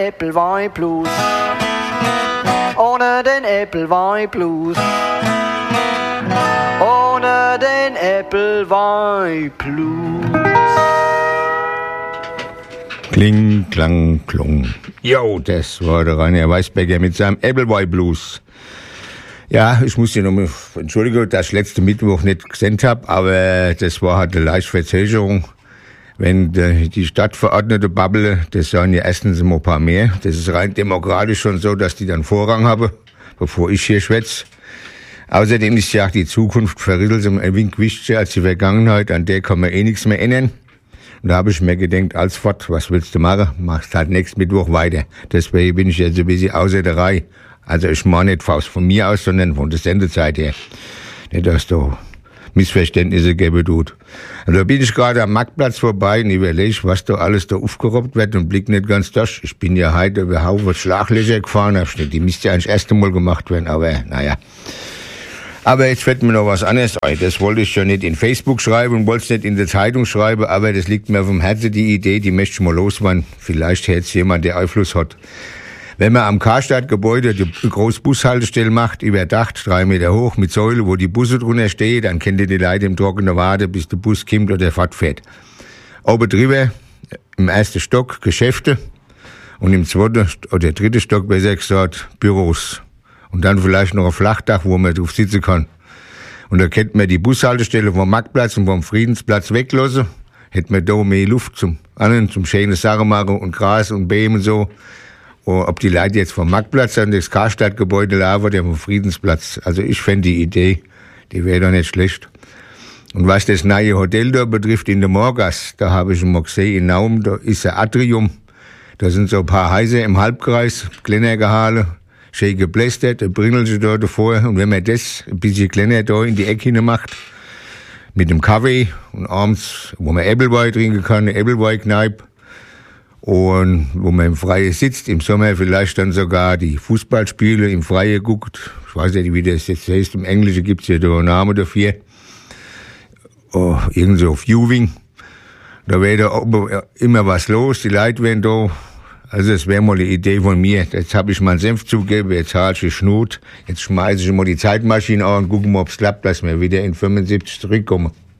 Appleby Blues. Ohne den Appleby Blues. Ohne den Appleby Blues. Kling, klang, klung. Jo, das war der Rainer Weißbecker mit seinem Appleby Blues. Ja, ich muss dir nochmal entschuldigen, dass ich letzten Mittwoch nicht gesendet habe, aber das war halt eine leichte Verzögerung. Wenn die Stadtverordnete babbeln, das sagen ja erstens immer ein paar mehr. Das ist rein demokratisch schon so, dass die dann Vorrang haben, bevor ich hier schwätze. Außerdem ist ja auch die Zukunft verrittelt ein wenig wichtiger als die Vergangenheit, an der kann man eh nichts mehr ändern. Und da habe ich mir gedacht, als fort, was willst du machen? Machst halt nächsten Mittwoch weiter. Deswegen bin ich jetzt ein bisschen außer der Reihe. Also ich mache nicht von mir aus, sondern von der Sendezeit her. Nicht, dass da Missverständnisse geben tut. Und da bin ich gerade am Marktplatz vorbei und überlege, was da alles da aufgerobbt wird und blick nicht ganz durch. Ich bin ja heute über Haufen Schlaglöcher gefahren, die müsste ja eigentlich das erste Mal gemacht werden, aber naja. Aber jetzt fällt mir noch was anderes ein. Das wollte ich schon nicht in Facebook schreiben und wollte es nicht in der Zeitung schreiben, aber das liegt mir auf dem Herzen, die Idee, die möchte ich mal loswerden. Vielleicht hätte es jemand, der Einfluss hat. Wenn man am Karstadt-Gebäude die große Bushaltestelle macht, überdacht, 3 Meter hoch, mit Säule, wo die Busse drunter stehen, dann kennt ihr die Leute im Trockenen warten, bis der Bus kommt oder fortfährt. Oben drüber, im ersten Stock, Geschäfte und im zweiten oder dritten Stock, besser gesagt, Büros. Und dann vielleicht noch ein Flachdach, wo man drauf sitzen kann. Und da könnte man die Bushaltestelle vom Marktplatz und vom Friedensplatz weglassen. Hätte man da mehr Luft zum schönen Sachen machen und Gras und Bäume und so. Und ob die Leute jetzt vom Marktplatz an das Karstadt-Gebäude laufen oder vom Friedensplatz. Also ich fände die Idee, die wäre doch nicht schlecht. Und was das neue Hotel da betrifft in der Morgas, da habe ich mal gesehen, in Naum, da ist ein Atrium. Da sind so ein paar Häuser im Halbkreis, kleiner gehalten. Schön geblästert, ein Bringelchen da davor. Und wenn man das ein bisschen kleiner da in die Ecke hinein macht, mit dem Kaffee und abends, wo man Appleby trinken kann, eine Appleby-Kneipe, und wo man im Freien sitzt, im Sommer vielleicht dann sogar die Fußballspiele im Freien guckt. Ich weiß nicht, wie das jetzt heißt. Im Englischen gibt's ja da einen Namen dafür. Oh, irgendwie so Viewing. Da wäre da immer was los, die Leute wären da. Also das wäre mal eine Idee von mir. Jetzt habe ich mal einen Senf zugegeben, jetzt halte ich Schnut. Jetzt schmeiße ich mal die Zeitmaschine an und gucke mal, ob es klappt, dass wir wieder in 75 zurückkommen.